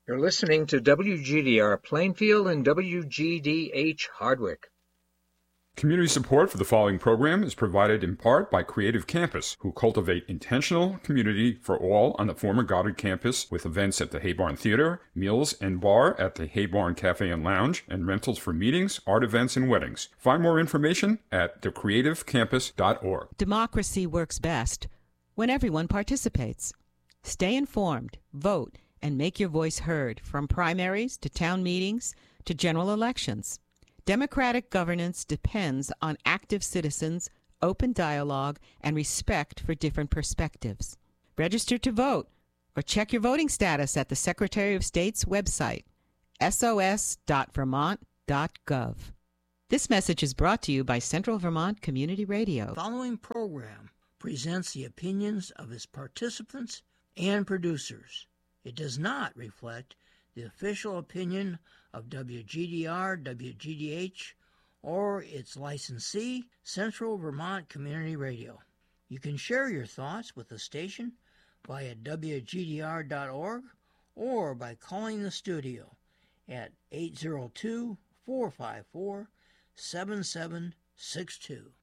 You're listening to WGDR Plainfield and WGDH Hardwick. Community support for the following program is provided in part by Creative Campus, who cultivate intentional community for all on the former Goddard campus with events at the Haybarn Theater, meals and bar at the Haybarn Cafe and Lounge, and rentals for meetings, art events, and weddings. Find more information at thecreativecampus.org. Democracy works best when everyone participates. Stay informed, vote, and make your voice heard from primaries to town meetings to general elections. Democratic governance depends on active citizens, open dialogue, and respect for different perspectives. Register to vote or check your voting status at the Secretary of State's website, sos.vermont.gov. This message is brought to you by Central Vermont Community Radio. The following program presents the opinions of its participants and producers. It does not reflect the official opinion of WGDR, WGDH, or its licensee, Central Vermont Community Radio. You can share your thoughts with the station via WGDR.org or by calling the studio at 802-454-7762.